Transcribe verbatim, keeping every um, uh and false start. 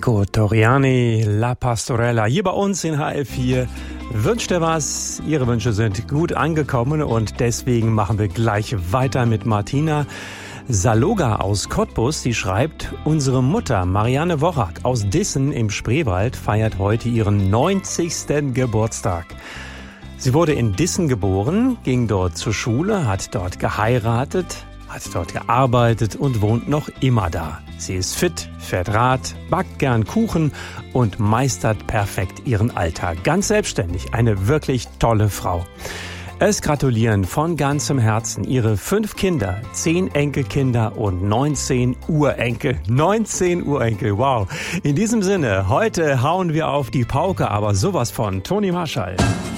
Enrico Toriani, La Pastorella, hier bei uns in H L vier. Wünscht ihr was? Ihre Wünsche sind gut angekommen und deswegen machen wir gleich weiter mit Martina Saloga aus Cottbus. Sie schreibt, unsere Mutter Marianne Wochak aus Dissen im Spreewald feiert heute ihren neunzigsten Geburtstag. Sie wurde in Dissen geboren, ging dort zur Schule, hat dort geheiratet, hat dort gearbeitet und wohnt noch immer da. Sie ist fit, fährt Rad, backt gern Kuchen und meistert perfekt ihren Alltag. Ganz selbstständig, eine wirklich tolle Frau. Es gratulieren von ganzem Herzen ihre fünf Kinder, zehn Enkelkinder und neunzehn Urenkel. neunzehn Urenkel, wow. In diesem Sinne, heute hauen wir auf die Pauke, aber sowas von Toni Marschall.